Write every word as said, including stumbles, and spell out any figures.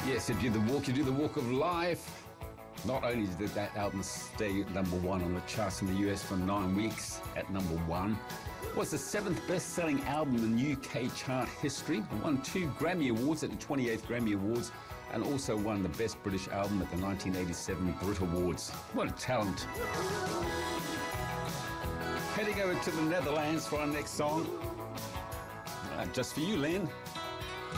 Yes, you do the walk, you do the walk of life. Not only did that album stay number one on the charts in the U S for nine weeks at number one, it was the seventh best-selling album in U K chart history. It won two Grammy Awards at the twenty-eighth Grammy Awards, and also won the Best British Album at the nineteen eighty-seven Brit Awards. What a talent. Heading over to the Netherlands for our next song. Uh, just for you, Len.